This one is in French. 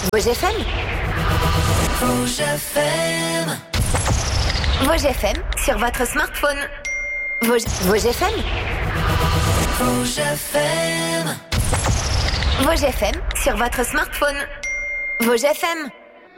Vosges FM. Vosges FM. Vosges FM sur votre smartphone. Vosges FM. Vosges FM. Vosges FM sur votre smartphone. Vosges FM.